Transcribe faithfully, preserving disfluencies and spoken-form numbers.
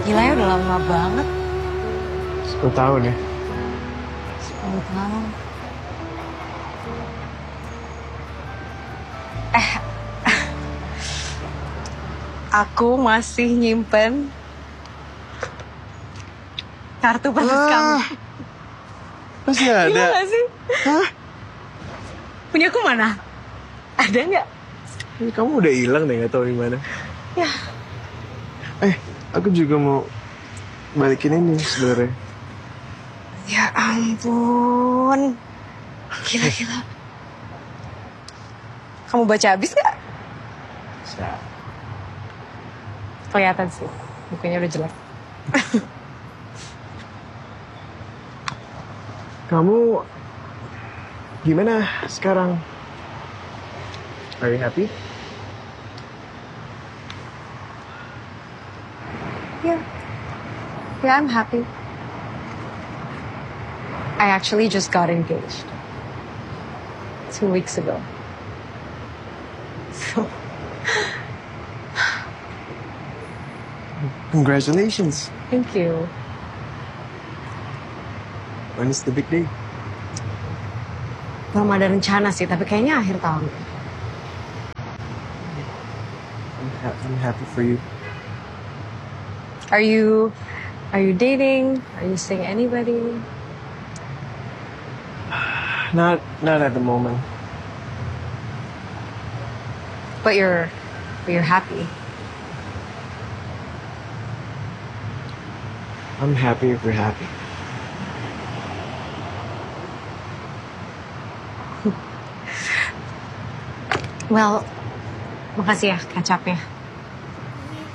Gila ya, udah lama banget. Sepuluh tahun ya? Sepuluh tahun. Eh, aku masih nyimpen kartu pasus Ah, kamu. masih ada? Gila gak sih? Hah? Punya aku mana? Ada nggak? Ini kamu udah hilang deh, gak tahu di mana. Ya, Eh, aku juga mau balikin ini sebenarnya. ya ampun. Gila-gila. Kamu baca habis nggak? Bisa. Kelihatan sih, bukunya udah jelek. Kamu gimana sekarang? Are you happy? Yeah. Yeah, I'm happy. I actually just got engaged. Two weeks ago. So, Congratulations. thank you. When is the big day? Belum ada rencana sih, tapi kayaknya akhir tahun. I'm, ha- I'm happy for you. Are you, are you dating? Are you seeing anybody? Not, not at the moment. But you're, but you're happy. I'm happy if you're happy. Well, makasih ya kecapnya.